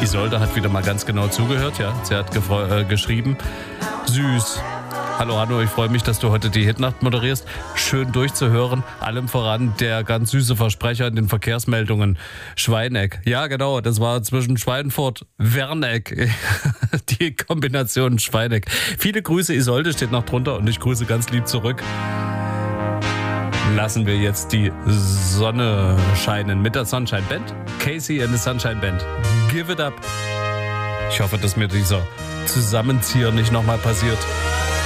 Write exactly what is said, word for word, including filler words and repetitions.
Isolde hat wieder mal ganz genau zugehört, ja. Sie hat gefre- äh, geschrieben, süß. Hallo Hanno, ich freue mich, dass du heute die Hitnacht moderierst. Schön durchzuhören. Allem voran der ganz süße Versprecher in den Verkehrsmeldungen. Schweineck. Ja, genau, das war zwischen Schweinfurt, Werneck. Die Kombination Schweineck. Viele Grüße, Isolde steht noch drunter und ich grüße ganz lieb zurück. Lassen wir jetzt die Sonne scheinen mit der Sunshine Band. Casey and the Sunshine Band. Give it up. Ich hoffe, dass mir dieser Zusammenzieher nicht nochmal passiert.